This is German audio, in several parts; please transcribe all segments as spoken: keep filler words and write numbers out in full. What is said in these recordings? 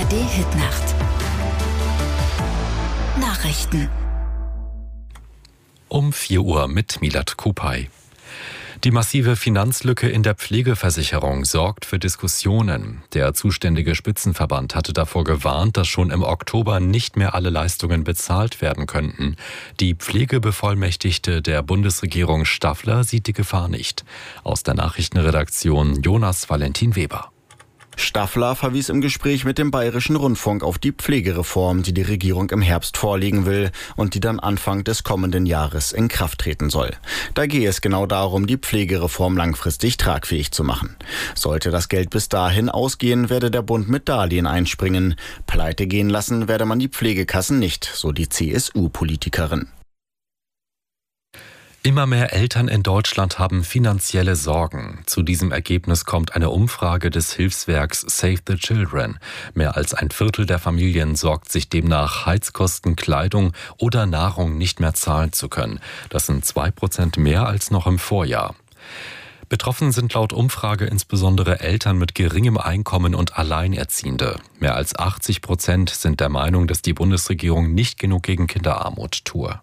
R D-Hitnacht. Nachrichten. Um vier Uhr mit Milat Kupay. Die massive Finanzlücke in der Pflegeversicherung sorgt für Diskussionen. Der zuständige Spitzenverband hatte davor gewarnt, dass schon im Oktober nicht mehr alle Leistungen bezahlt werden könnten. Die Pflegebevollmächtigte der Bundesregierung Staffler sieht die Gefahr nicht. Aus der Nachrichtenredaktion Jonas Valentin Weber. Staffler verwies im Gespräch mit dem Bayerischen Rundfunk auf die Pflegereform, die die Regierung im Herbst vorlegen will und die dann Anfang des kommenden Jahres in Kraft treten soll. Da gehe es genau darum, die Pflegereform langfristig tragfähig zu machen. Sollte das Geld bis dahin ausgehen, werde der Bund mit Darlehen einspringen. Pleite gehen lassen werde man die Pflegekassen nicht, so die C S U-Politikerin. Immer mehr Eltern in Deutschland haben finanzielle Sorgen. Zu diesem Ergebnis kommt eine Umfrage des Hilfswerks Save the Children. Mehr als ein Viertel der Familien sorgt sich demnach, Heizkosten, Kleidung oder Nahrung nicht mehr zahlen zu können. Das sind zwei Prozent mehr als noch im Vorjahr. Betroffen sind laut Umfrage insbesondere Eltern mit geringem Einkommen und Alleinerziehende. Mehr als achtzig Prozent sind der Meinung, dass die Bundesregierung nicht genug gegen Kinderarmut tue.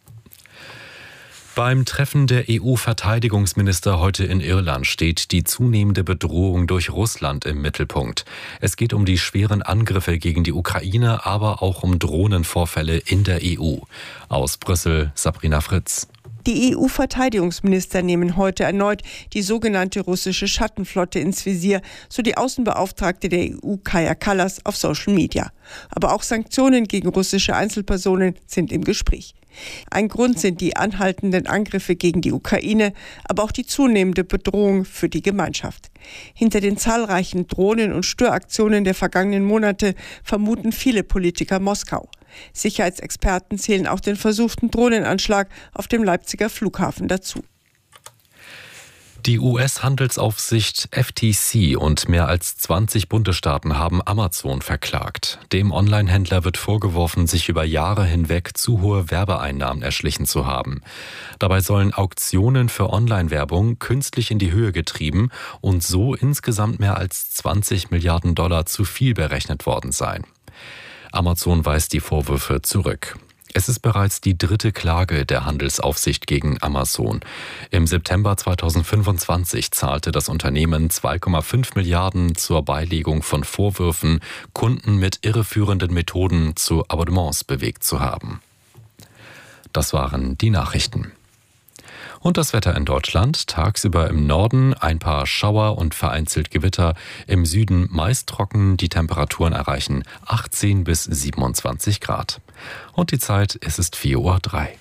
Beim Treffen der E U-Verteidigungsminister heute in Irland steht die zunehmende Bedrohung durch Russland im Mittelpunkt. Es geht um die schweren Angriffe gegen die Ukraine, aber auch um Drohnenvorfälle in der E U. Aus Brüssel, Sabrina Fritz. Die E U-Verteidigungsminister nehmen heute erneut die sogenannte russische Schattenflotte ins Visier, so die Außenbeauftragte der E U Kaja Kallas auf Social Media. Aber auch Sanktionen gegen russische Einzelpersonen sind im Gespräch. Ein Grund sind die anhaltenden Angriffe gegen die Ukraine, aber auch die zunehmende Bedrohung für die Gemeinschaft. Hinter den zahlreichen Drohnen- und Störaktionen der vergangenen Monate vermuten viele Politiker Moskau. Sicherheitsexperten zählen auch den versuchten Drohnenanschlag auf dem Leipziger Flughafen dazu. Die U S-Handelsaufsicht F T C und mehr als zwanzig Bundesstaaten haben Amazon verklagt. Dem Onlinehändler wird vorgeworfen, sich über Jahre hinweg zu hohe Werbeeinnahmen erschlichen zu haben. Dabei sollen Auktionen für Online-Werbung künstlich in die Höhe getrieben und so insgesamt mehr als zwanzig Milliarden Dollar zu viel berechnet worden sein. Amazon weist die Vorwürfe zurück. Es ist bereits die dritte Klage der Handelsaufsicht gegen Amazon. Im September zweitausendfünfundzwanzig zahlte das Unternehmen zwei Komma fünf Milliarden zur Beilegung von Vorwürfen, Kunden mit irreführenden Methoden zu Abonnements bewegt zu haben. Das waren die Nachrichten. Und das Wetter in Deutschland: tagsüber im Norden ein paar Schauer und vereinzelt Gewitter, im Süden meist trocken, die Temperaturen erreichen achtzehn bis siebenundzwanzig Grad. Und die Zeit, es ist vier Uhr drei.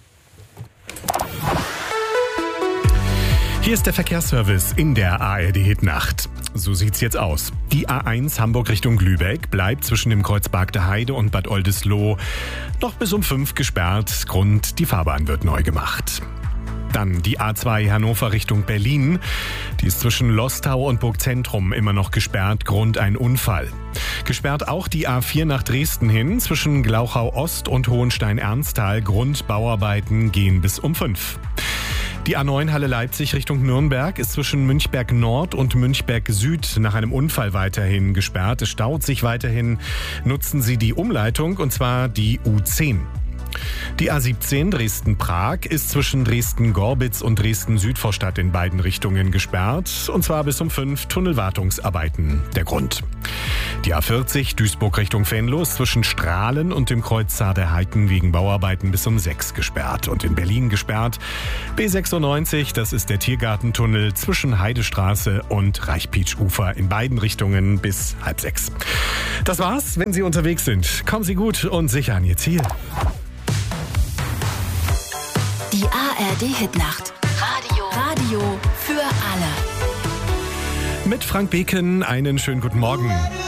Hier ist der Verkehrsservice in der A R D-Hitnacht. So sieht's jetzt aus. Die A eins Hamburg Richtung Lübeck bleibt zwischen dem Kreuz Bargter Heide und Bad Oldesloe noch bis um fünf gesperrt. Grund: die Fahrbahn wird neu gemacht. Dann die A zwei Hannover Richtung Berlin. Die ist zwischen Lostau und Burgzentrum immer noch gesperrt, Grund ein Unfall. Gesperrt auch die A vier nach Dresden hin, zwischen Glauchau Ost und Hohenstein-Ernsthal. Grund: Bauarbeiten, gehen bis um fünf. Die A neun Halle Leipzig Richtung Nürnberg ist zwischen Münchberg Nord und Münchberg Süd nach einem Unfall weiterhin gesperrt. Es staut sich weiterhin. Nutzen Sie die Umleitung, und zwar die U zehn. Die A siebzehn Dresden-Prag ist zwischen Dresden-Gorbitz und Dresden-Südvorstadt in beiden Richtungen gesperrt, und zwar bis um fünf. Tunnelwartungsarbeiten der Grund. Die A vierzig Duisburg Richtung Venlo ist zwischen Strahlen und dem Kreuz Saar-der-Heiden wegen Bauarbeiten bis um sechs gesperrt. Und in Berlin gesperrt B sechsundneunzig, das ist der Tiergartentunnel zwischen Heidestraße und Reichpietsch-Ufer in beiden Richtungen bis halb sechs. Das war's, wenn Sie unterwegs sind. Kommen Sie gut und sicher an Ihr Ziel. Die A R D-Hitnacht. Radio. Radio für alle. Mit Frank Beken einen schönen guten Morgen.